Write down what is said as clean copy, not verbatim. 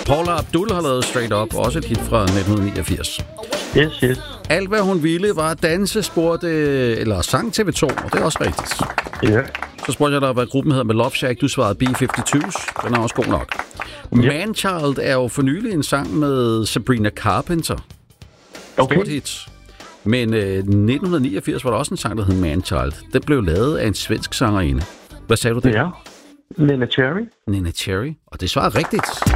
Paula Abdul har lavet Straight Up, også et hit fra 1989. Yes. Alt, hvad hun ville, var at danse, eller sang TV2, og det er også rigtigt. Ja. Så spurgte jeg dig, hvad gruppen hedder med Love Shack. Du svarede B-52's. Den er også god nok. Manchild er jo for nylig en sang med Sabrina Carpenter. Stort hit. Men 1989 var der også en sang, der hed Manchild. Den blev lavet af en svensk sangerinde. Hvad sagde du der? Ja. Nina Cherry. Nina Cherry. Og det svarer rigtigt.